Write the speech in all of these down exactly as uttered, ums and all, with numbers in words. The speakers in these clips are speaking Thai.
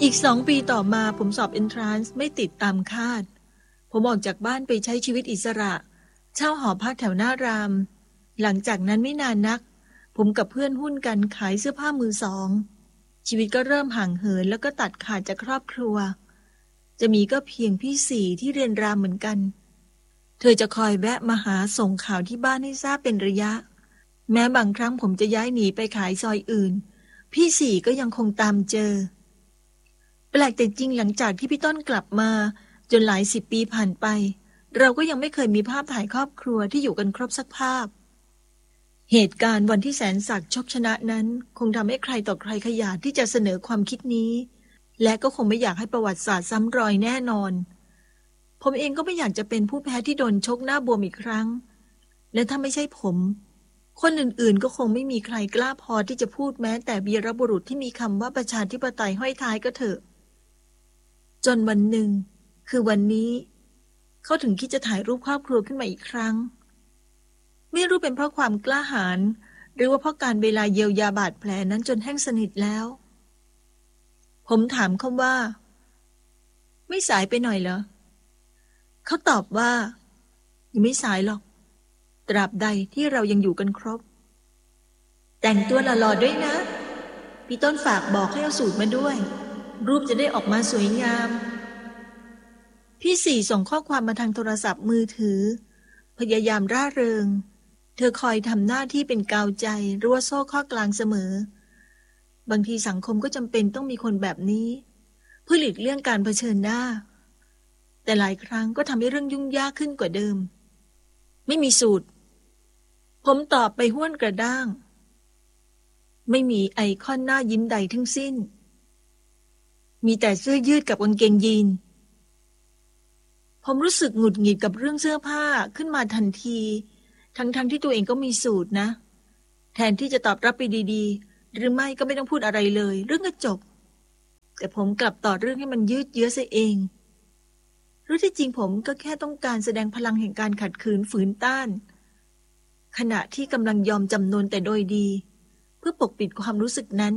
อีกสองปีต่อมาผมสอบเอนทรานซ์ไม่ติดตามคาดผมออกจากบ้านไปใช้ชีวิตอิสระเช่าหอพักแถวหน้ารามหลังจากนั้นไม่นานนักผมกับเพื่อนหุ้นกันขายเสื้อผ้ามือสองชีวิตก็เริ่มห่างเหินแล้วก็ตัดขาดจากครอบครัวจะมีก็เพียงพี่สี่ที่เรียนรามเหมือนกันเธอจะคอยแวะมาหาส่งข่าวที่บ้านให้ทราบเป็นระยะแม้บางครั้งผมจะย้ายหนีไปขายซอยอื่นพี่สี่ก็ยังคงตามเจอแปลกแต่จริงหลังจากที่พี่ต้นกลับมาจนหลายสิบปีผ่านไปเราก็ยังไม่เคยมีภาพถ่ายครอบครัวที่อยู่กันครบสักภาพเหตุการณ์วันที่แสนศักดิ์ชกชนะนั้นคงทำให้ใครต่อใครขยาดที่จะเสนอความคิดนี้และก็คงไม่อยากให้ประวัติศาสตร์ซ้ำรอยแน่นอนผมเองก็ไม่อยากจะเป็นผู้แพ้ที่โดนชกหน้าบวมอีกครั้งและถ้าไม่ใช่ผมคนอื่นๆก็คงไม่มีใครกล้าพอที่จะพูดแม้แต่วีรบุรุษที่มีคำว่าประชาธิปไตยห้อยท้ายก็เถอะจนวันหนึ่งคือวันนี้เขาถึงคิดจะถ่ายรูปครอบครัวขึ้นมาอีกครั้งไม่รู้เป็นเพราะความกล้าหาญหรือว่าเพราะการเวลาเยียวยาบาดแผลนั้นจนแห้งสนิทแล้วผมถามเขาว่าไม่สายไปหน่อยเหรอเขาตอบว่ายังไม่สายหรอกตราบใดที่เรายังอยู่กันครบแต่งตัวหล่อๆด้วยนะพี่ต้นฝากบอกให้เอาสูตรมาด้วยรูปจะได้ออกมาสวยงามพี่สี่ส่งข้อความมาทางโทรศัพท์มือถือพยายามร่าเริงเธอคอยทำหน้าที่เป็นกาวใจรั้วโซ่ข้อกลางเสมอบางทีสังคมก็จำเป็นต้องมีคนแบบนี้เพื่อหลีกเลี่ยงการเผชิญหน้าแต่หลายครั้งก็ทำให้เรื่องยุ่งยากขึ้นกว่าเดิมไม่มีสูตรผมตอบไปห้วนกระด้างไม่มีไอคอนหน้ายิ้มใดทั้งสิ้นมีแต่เสื้อยืดกับกางเกงยีนผมรู้สึกหงุดหงิดกับเรื่องเสื้อผ้าขึ้นมาทันทีทั้งๆ ท, ที่ตัวเองก็มีสูตรนะแทนที่จะตอบรับไปดีๆหรือไม่ก็ไม่ต้องพูดอะไรเลยเรื่องก็จบแต่ผมกลับต่อเรื่องให้มันยืดเยื้อซะเองรู้ที่จริงผมก็แค่ต้องการแสดงพลังแห่งการขัดขืนฝืนต้านขณะที่กำลังยอมจำนนแต่โดยดีเพื่อปกปิดความรู้สึกนั้น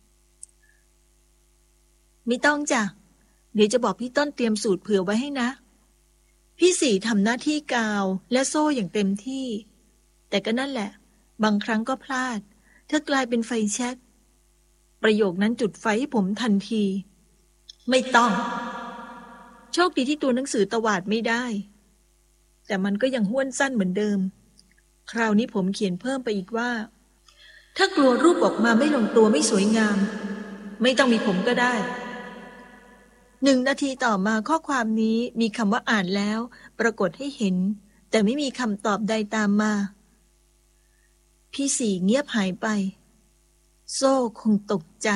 ไม่ต้องจ้ะเดี๋ยวจะบอกพี่ต้นเตรียมสูตรเผื่อไว้ให้นะพี่สี่ทำหน้าที่กาวและโซ่อย่างเต็มที่แต่ก็นั่นแหละบางครั้งก็พลาดเธอกลายเป็นไฟแช็กประโยคนั้นจุดไฟให้ผมทันทีไม่ต้องโชคดีที่ตัวหนังสือตวาดไม่ได้แต่มันก็ยังห้วนสั้นเหมือนเดิมคราวนี้ผมเขียนเพิ่มไปอีกว่าถ้ากลัวรูปออกมาไม่ลงตัวไม่สวยงามไม่ต้องมีผมก็ได้หนึ่งนาทีต่อมาข้อความนี้มีคำว่าอ่านแล้วปรากฏให้เห็นแต่ไม่มีคำตอบใดตามมาพี่สี่เงียบหายไปโซ่คงตกใจ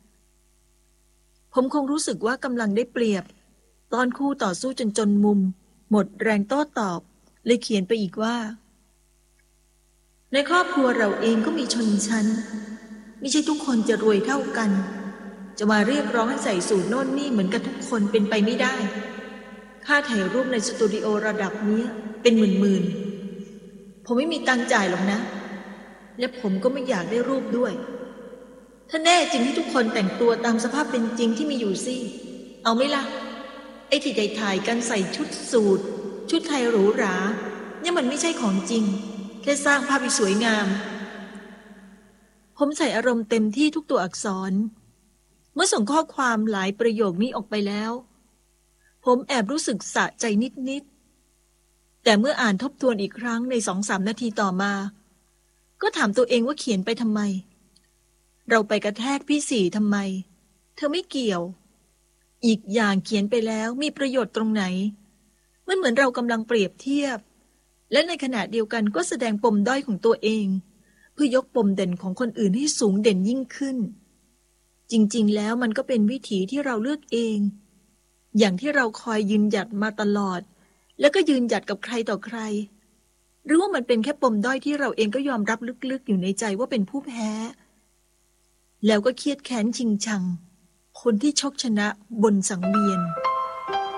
ผมคงรู้สึกว่ากำลังได้เปรียบตอนคู่ต่อสู้จนจนมุมหมดแรงโต้ตอบเลยเขียนไปอีกว่าในครอบครัวเราเองก็มีชนชั้นไม่ใช่ทุกคนจะรวยเท่ากันจะมาเรียกร้องให้ใส่สูทโน่นนี่เหมือนกันทุกคนเป็นไปไม่ได้ค่าถ่ายรูปในสตูดิโอระดับนี้เป็นหมื่นๆผมไม่มีตังค์จ่ายหรอกนะและผมก็ไม่อยากได้รูปด้วยถ้าแน่จริงที่ทุกคนแต่งตัวตามสภาพเป็นจริงที่มีอยู่สิเอาไหมล่ะไอ้ที่ได้ถ่ายกันใส่ชุดสูทชุดไทยหรูหราเนี่ยมันไม่ใช่ของจริงแค่สร้างภาพให้สวยงามผมใส่อารมณ์เต็มที่ทุกตัวอักษรเมื่อส่งข้อความหลายประโยคนี้ออกไปแล้วผมแอบรู้สึกสะใจนิดๆแต่เมื่ออ่านทบทวนอีกครั้งในสองสามนาทีต่อมาก็ถามตัวเองว่าเขียนไปทำไมเราไปกระแทกพี่สี่ทำไมเธอไม่เกี่ยวอีกอย่างเขียนไปแล้วมีประโยชน์ตรงไหนมันเหมือนเรากำลังเปรียบเทียบและในขณะเดียวกันก็แสดงปมด้อยของตัวเองเพื่อยกปมเด่นของคนอื่นให้สูงเด่นยิ่งขึ้นจริงๆแล้วมันก็เป็นวิถีที่เราเลือกเองอย่างที่เราคอยยืนหยัดมาตลอดแล้วก็ยืนหยัดกับใครต่อใครหรือว่ามันเป็นแค่ปมด้อยที่เราเองก็ยอมรับลึกๆอยู่ในใจว่าเป็นผู้แพ้แล้วก็เครียดแค้นชิงชังคนที่ชกชนะบนสังเวียน